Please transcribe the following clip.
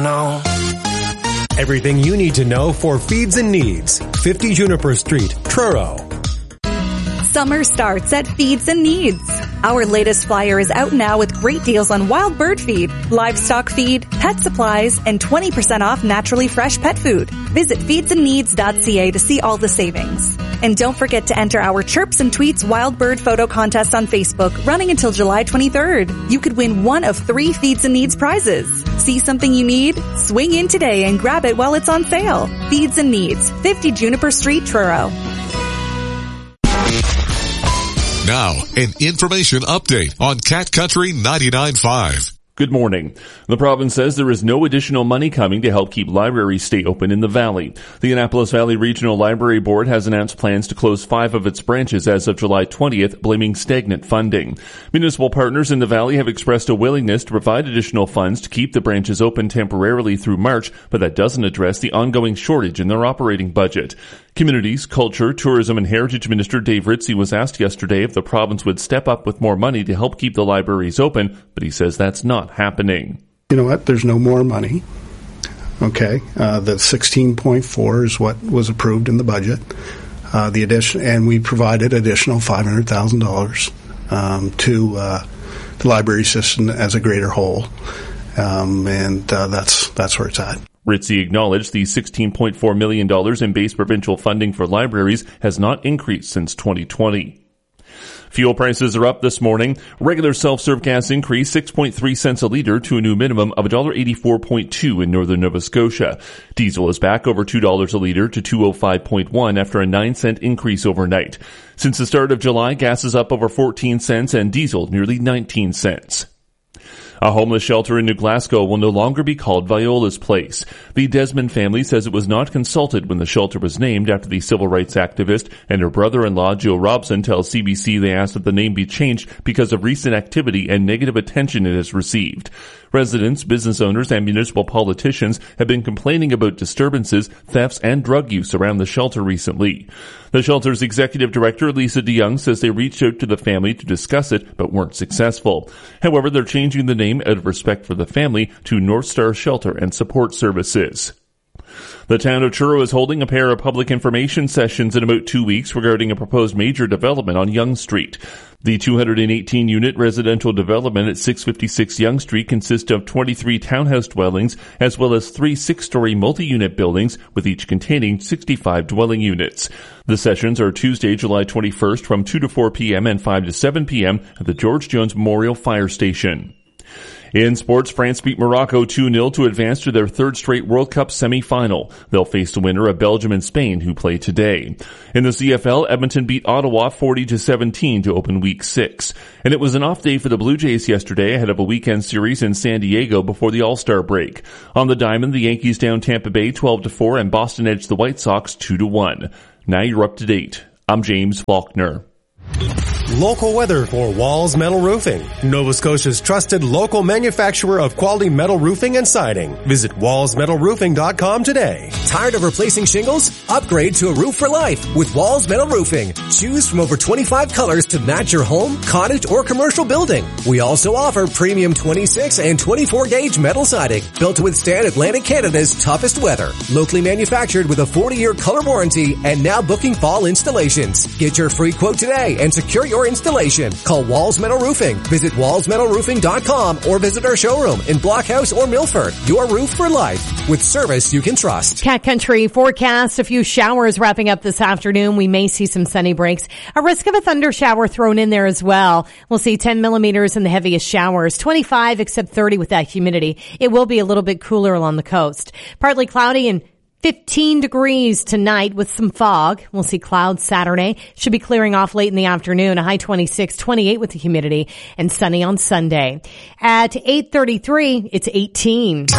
know. Everything you need to know for feeds and needs. 50 Juniper Street, Truro. Summer starts at Feeds and Needs. Our latest flyer is out now with great deals on wild bird feed, livestock feed, pet supplies, and 20% off naturally fresh pet food. Visit feedsandneeds.ca to see all the savings. And don't forget to enter our Chirps and Tweets Wild Bird Photo Contest on Facebook, running until July 23rd. You could win one of 3 Feeds and Needs prizes. See something you need? Swing in today and grab it while it's on sale. Feeds and Needs, 50 Juniper Street, Truro. Now, an information update on Cat Country 99.5. Good morning. The province says there is no additional money coming to help keep libraries stay open in the Valley. The Annapolis Valley Regional Library Board has announced plans to close 5 of its branches as of July 20th, blaming stagnant funding. Municipal partners in the Valley have expressed a willingness to provide additional funds to keep the branches open temporarily through March, but that doesn't address the ongoing shortage in their operating budget. Communities, Culture, Tourism and Heritage Minister Dave Ritzy was asked yesterday if the province would step up with more money to help keep the libraries open, but he says that's not happening. You know what? There's no more money. Okay. The 16.4 is what was approved in the budget. The addition, and we provided additional $500,000 to the library system as a greater whole. That's where it's at. Ritzy acknowledged the $16.4 million in base provincial funding for libraries has not increased since 2020. Fuel prices are up this morning. Regular self-serve gas increased 6.3 cents a litre to a new minimum of $1.84.2 in northern Nova Scotia. Diesel is back over $2 a litre to $2.05.1 after a 9-cent increase overnight. Since the start of July, gas is up over 14 cents and diesel nearly 19 cents. A homeless shelter in New Glasgow will no longer be called Viola's Place. The Desmond family says it was not consulted when the shelter was named after the civil rights activist and her brother-in-law, Joe Robson, tells CBC they asked that the name be changed because of recent activity and negative attention it has received. Residents, business owners, and municipal politicians have been complaining about disturbances, thefts, and drug use around the shelter recently. The shelter's executive director, Lisa DeYoung, says they reached out to the family to discuss it, but weren't successful. However, they're changing the name out of respect for the family to North Star Shelter and Support Services. The town of Truro is holding a pair of public information sessions in about 2 weeks regarding a proposed major development on Yonge Street. The 218-unit residential development at 656 Yonge Street consists of 23 townhouse dwellings as well as 3 6-story multi-unit buildings, with each containing 65 dwelling units. The sessions are Tuesday, July 21st from 2 to 4 p.m. and 5 to 7 p.m. at the George Jones Memorial Fire Station. In sports, France beat Morocco 2-0 to advance to their 3rd straight World Cup semi-final. They'll face the winner of Belgium and Spain, who play today. In the CFL, Edmonton beat Ottawa 40-17 to open Week 6. And it was an off day for the Blue Jays yesterday ahead of a weekend series in San Diego before the All-Star break. On the diamond, the Yankees down Tampa Bay 12-4 and Boston edged the White Sox 2-1. Now you're up to date. I'm James Faulkner. Local weather for Walls Metal Roofing, Nova Scotia's trusted local manufacturer of quality metal roofing and siding. Visit wallsmetalroofing.com today. Tired of replacing shingles? Upgrade to a roof for life with Walls Metal Roofing. Choose from over 25 colors to match your home, cottage, or commercial building. We also offer premium 26 and 24 gauge metal siding built to withstand Atlantic Canada's toughest weather. Locally manufactured with a 40-year color warranty and now booking fall installations. Get your free quote today and secure your installation. Call Walls Metal Roofing. Visit wallsmetalroofing.com or visit our showroom in Blockhouse or Milford. Your roof for life with service you can trust. Cat Country forecast, a few showers wrapping up this afternoon. We may see some sunny breaks. A risk of a thunder shower thrown in there as well. We'll see 10 millimeters in the heaviest showers, 25 except 30 with that humidity. It will be a little bit cooler along the coast. Partly cloudy and 15 degrees tonight with some fog. We'll see clouds Saturday. Should be clearing off late in the afternoon. A high 26, 28 with the humidity, and sunny on Sunday. At 8:33, it's 18.